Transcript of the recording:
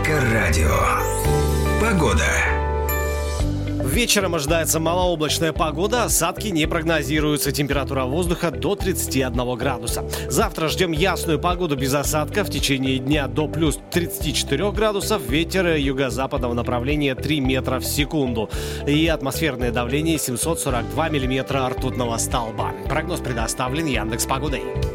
Эльдоррадио. Погода. Вечером ожидается малооблачная погода, осадки не прогнозируются, температура воздуха до 31 градуса. Завтра ждем ясную погоду без осадков, в течение дня до плюс 34 градусов, ветер юго-западного направления 3 метра в секунду и атмосферное давление 742 миллиметра ртутного столба. Прогноз предоставлен Яндекс.Погодой.